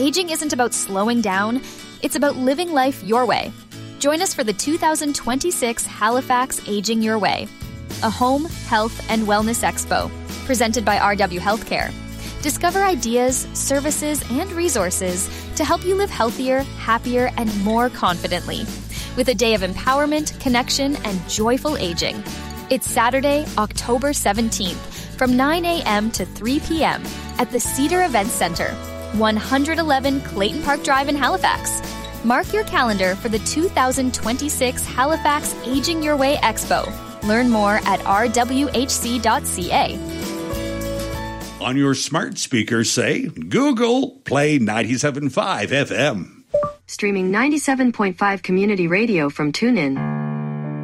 aging isn't about slowing down, it's about living life your way. Join us for the 2026 Halifax Aging Your Way, a home, health, and wellness expo presented by RW Healthcare. Discover ideas, services, and resources to help you live healthier, happier, and more confidently. With a day of empowerment, connection, and joyful aging. It's Saturday, October 17th, from 9 a.m. to 3 p.m. at the Cedar Events Center, 111 Clayton Park Drive in Halifax. Mark your calendar for the 2026 Halifax Aging Your Way Expo. Learn more at rwhc.ca. On your smart speaker, say, Google, play 97.5 FM. Streaming 97.5 community radio from TuneIn.